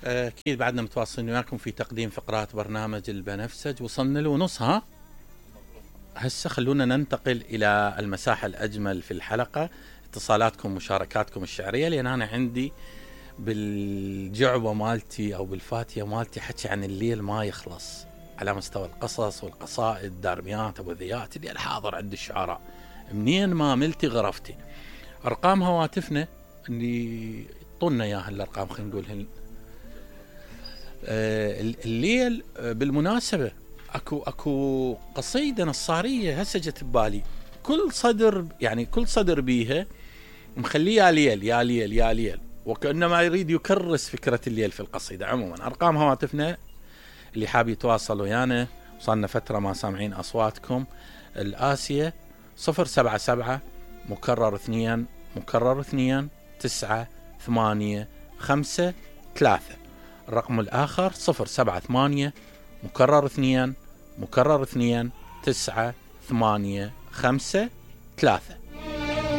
أكيد بعدنا متواصلين وياكم في تقديم فقرات برنامج البنفسج. وصلنا له ونصها. هسه خلونا ننتقل إلى المساحة الأجمل في الحلقة، اتصالاتكم ومشاركاتكم الشعرية، لأن أنا عندي بالجعبة مالتي أو بالفاتية مالتي حكي عن الليل ما يخلص على مستوى القصص والقصائد، دارميات أبو ذيات اللي الحاضر عند الشعراء. منين ما ملتي غرفتي. أرقام هواتفنا اللي طولنا إياها الأرقام، خلينا نقول الليل. بالمناسبة اكو قصيدة نصارية هسه جت ببالي، كل صدر بيها مخليه يا ليل يا ليل يا ليل، وكأنما يريد يكرس فكرة الليل في القصيدة. عموما أرقام هواتفنا اللي حاب يتواصل ويانا، وصلنا فترة ما سامعين أصواتكم، الآسية 077 مكرر 2 مكرر 2 9 8 5 3. الرقم الآخر 078 مكرر 2 مكرر 2 9 8 5 3.